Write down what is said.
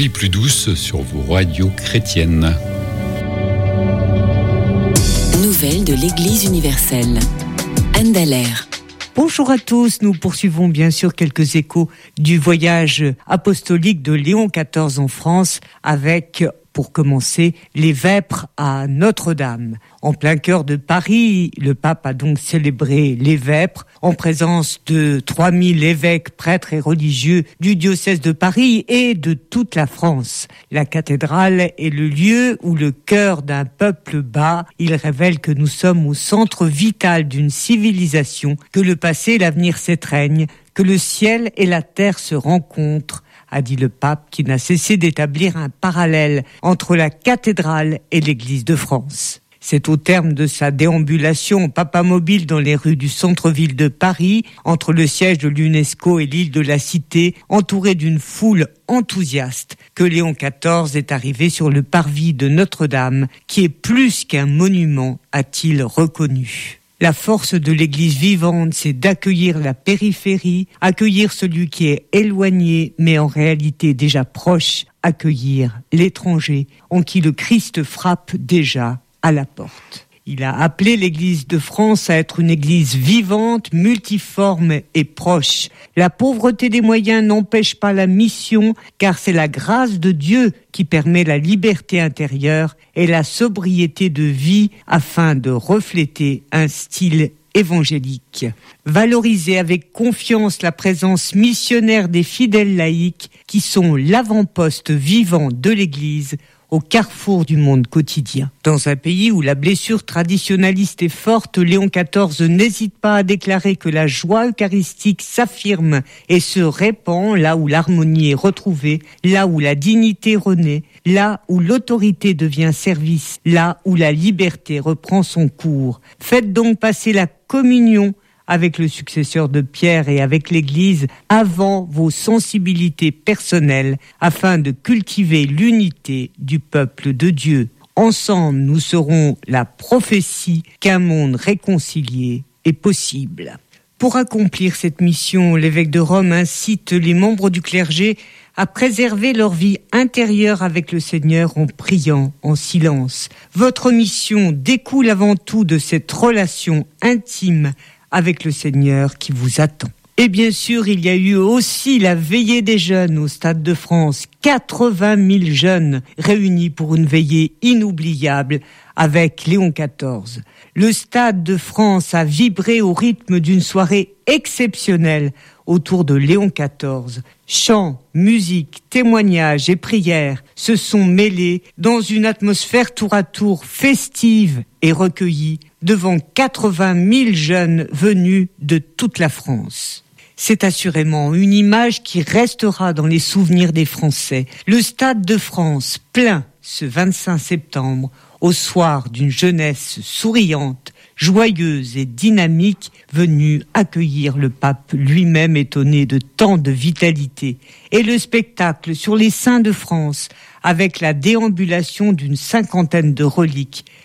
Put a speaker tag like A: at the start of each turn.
A: pluie plus douce sur vos radios chrétiennes.
B: Nouvelles de l'Église universelle. Anne Dallaire.
C: Bonjour à tous, nous poursuivons bien sûr quelques échos du voyage apostolique de Léon XIV en France avec, pour commencer, les vêpres à Notre-Dame. En plein cœur de Paris, le pape a donc célébré les vêpres en présence de 3000 évêques, prêtres et religieux du diocèse de Paris et de toute la France. La cathédrale est le lieu où le cœur d'un peuple bat. Il révèle que nous sommes au centre vital d'une civilisation, que le passé et l'avenir s'étreignent, que le ciel et la terre se rencontrent, a dit le pape qui n'a cessé d'établir un parallèle entre la cathédrale et l'église de France. C'est au terme de sa déambulation papamobile dans les rues du centre-ville de Paris, entre le siège de l'UNESCO et l'île de la Cité, entouré d'une foule enthousiaste, que Léon XIV est arrivé sur le parvis de Notre-Dame, qui est plus qu'un monument, a-t-il reconnu. La force de l'Église vivante, c'est d'accueillir la périphérie, accueillir celui qui est éloigné, mais en réalité déjà proche, accueillir l'étranger, en qui le Christ frappe déjà à la porte. Il a appelé l'Église de France à être une Église vivante, multiforme et proche. La pauvreté des moyens n'empêche pas la mission, car c'est la grâce de Dieu qui permet la liberté intérieure et la sobriété de vie afin de refléter un style évangélique. Valoriser avec confiance la présence missionnaire des fidèles laïcs qui sont l'avant-poste vivant de l'Église au carrefour du monde quotidien. Dans un pays où la blessure traditionnaliste est forte, Léon XIV n'hésite pas à déclarer que la joie eucharistique s'affirme et se répand là où l'harmonie est retrouvée, là où la dignité renaît, là où l'autorité devient service, là où la liberté reprend son cours. Faites donc passer la communion avec le successeur de Pierre et avec l'Église avant vos sensibilités personnelles afin de cultiver l'unité du peuple de Dieu. Ensemble, nous serons la prophétie qu'un monde réconcilié est possible. Pour accomplir cette mission, l'évêque de Rome incite les membres du clergé à préserver leur vie intérieure avec le Seigneur en priant, en silence. Votre mission découle avant tout de cette relation intime avec le Seigneur qui vous attend. Et bien sûr, il y a eu aussi la veillée des jeunes au Stade de France. 80 000 jeunes réunis pour une veillée inoubliable avec Léon XIV. Le Stade de France a vibré au rythme d'une soirée exceptionnelle autour de Léon XIV. Chants, musique, témoignages et prières se sont mêlés dans une atmosphère tour à tour festive et recueillie devant 80 000 jeunes venus de toute la France. C'est assurément une image qui restera dans les souvenirs des Français. Le Stade de France plein ce 25 septembre, au soir d'une jeunesse souriante, joyeuse et dynamique, venue accueillir le pape lui-même étonné de tant de vitalité. Et le spectacle sur les saints de France, avec la déambulation d'une 50aine de reliques,